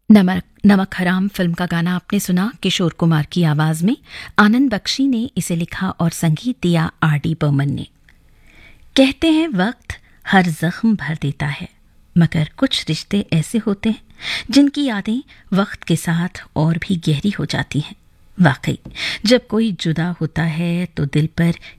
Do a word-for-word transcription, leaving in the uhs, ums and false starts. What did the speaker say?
नमक नमक हराम फिल्म का गाना आपने सुना किशोर कुमार की आवाज में। आनंद बख्शी ने इसे लिखा और संगीत दिया आर डी बर्मन ने। कहते हैं वक्त हर जख्म भर देता है, मगर कुछ रिश्ते ऐसे होते हैं जिनकी यादें वक्त के साथ और भी गहरी हो जाती हैं। वाकई जब कोई जुदा होता है तो दिल पर